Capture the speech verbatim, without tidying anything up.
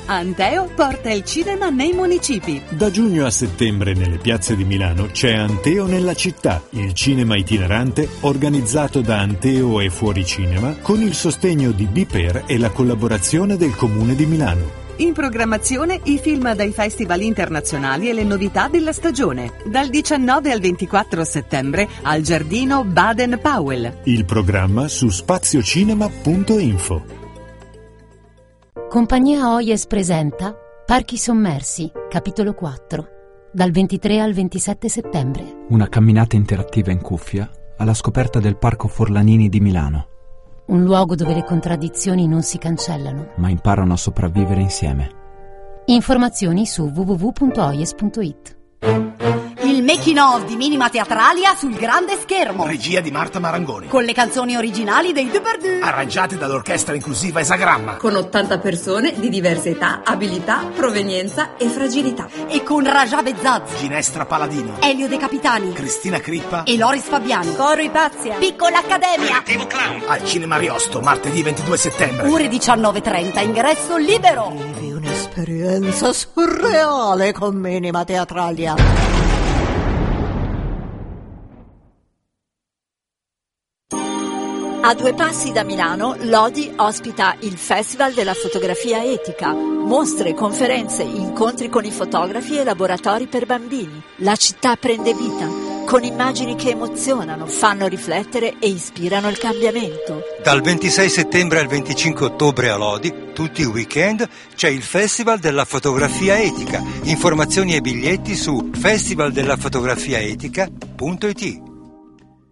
Anteo porta il cinema nei municipi. Da giugno a settembre nelle piazze di Milano c'è Anteo nella città, il cinema itinerante organizzato da Anteo e Fuori Cinema con il sostegno di Biper e la collaborazione del Comune di Milano. In programmazione i film dai festival internazionali e le novità della stagione. Dal diciannove al ventiquattro settembre al Giardino Baden-Powell. Il programma su spaziocinema punto info. Compagnia Oyes presenta Parchi sommersi, capitolo quattro. Dal ventitré al ventisette settembre. Una camminata interattiva in cuffia alla scoperta del Parco Forlanini di Milano. Un luogo dove le contraddizioni non si cancellano, ma imparano a sopravvivere insieme. Informazioni su w w w punto oyes punto it. Il making of di Minima Teatralia sul grande schermo. Regia di Marta Marangoni. Con le canzoni originali dei Duperdue. Arrangiate dall'orchestra inclusiva Esagramma. Con ottanta persone di diverse età, abilità, provenienza e fragilità. E con Raja Bezzaz, Ginestra Paladino, Elio De Capitani, Cristina Crippa e Loris Fabiani. Coro Ipazia, Piccola Accademia. Creativo Clown. Al Cinema Ariosto, martedì ventidue settembre. Ore diciannove e trenta, ingresso libero. Vivi un'esperienza surreale con Minima Teatralia. A due passi da Milano, Lodi ospita il Festival della Fotografia Etica. Mostre, conferenze, incontri con i fotografi e laboratori per bambini. La città prende vita, con immagini che emozionano, fanno riflettere e ispirano il cambiamento. Dal ventisei settembre al venticinque ottobre a Lodi, tutti i weekend, c'è il Festival della Fotografia Etica. Informazioni e biglietti su festival della fotografia etica punto it.